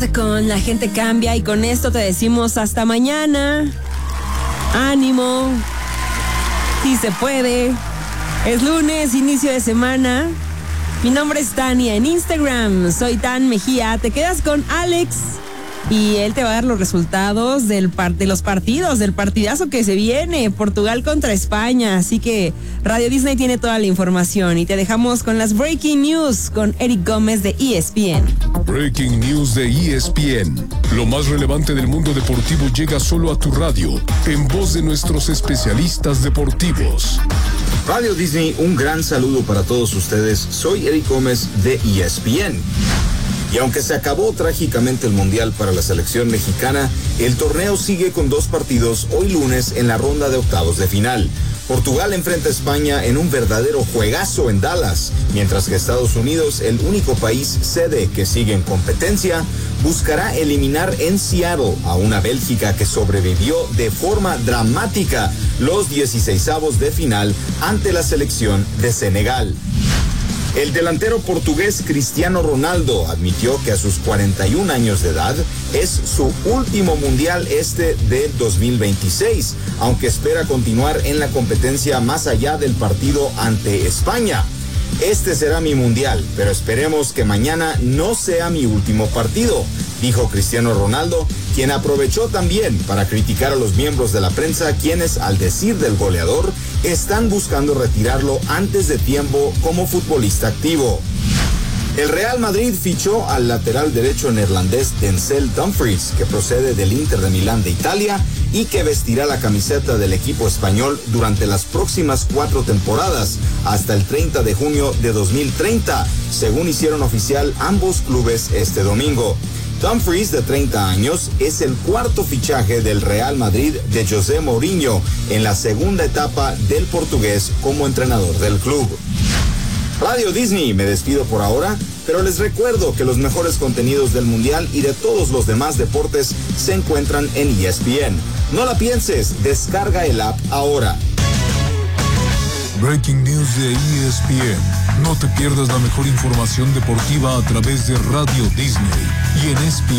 Con La Gente Cambia, y con esto te decimos hasta mañana. Ánimo, si se puede. Es lunes, inicio de semana. Mi nombre es Tania en Instagram, soy Tan Mejía. Te quedas con Alex y él te va a dar los resultados de los partidos, del partidazo que se viene, Portugal contra España. Así que Radio Disney tiene toda la información y te dejamos con las Breaking News con Eric Gómez de ESPN. Breaking News de ESPN. Lo más relevante del mundo deportivo llega solo a tu radio, en voz de nuestros especialistas deportivos. Radio Disney, un gran saludo para todos ustedes. Soy Eric Gómez de ESPN. Y aunque se acabó trágicamente el Mundial para la selección mexicana, el torneo sigue con 2 partidos hoy lunes en la ronda de octavos de final. Portugal enfrenta a España en un verdadero juegazo en Dallas, mientras que Estados Unidos, el único país sede que sigue en competencia, buscará eliminar en Seattle a una Bélgica que sobrevivió de forma dramática los 16avos de final ante la selección de Senegal. El delantero portugués Cristiano Ronaldo admitió que a sus 41 años de edad es su último mundial del 2026, aunque espera continuar en la competencia más allá del partido ante España. Este será mi mundial, pero esperemos que mañana no sea mi último partido, dijo Cristiano Ronaldo, quien aprovechó también para criticar a los miembros de la prensa, quienes, al decir del goleador, están buscando retirarlo antes de tiempo como futbolista activo. El Real Madrid fichó al lateral derecho neerlandés Denzel Dumfries, que procede del Inter de Milán de Italia y que vestirá la camiseta del equipo español durante las próximas 4 temporadas, hasta el 30 de junio de 2030, según hicieron oficial ambos clubes este domingo. Dumfries, de 30 años, es el 4º fichaje del Real Madrid de José Mourinho en la segunda etapa del portugués como entrenador del club. Radio Disney, me despido por ahora, pero les recuerdo que los mejores contenidos del Mundial y de todos los demás deportes se encuentran en ESPN. No la pienses, descarga el app ahora. Breaking News de ESPN. No te pierdas la mejor información deportiva a través de Radio Disney y en ESPN.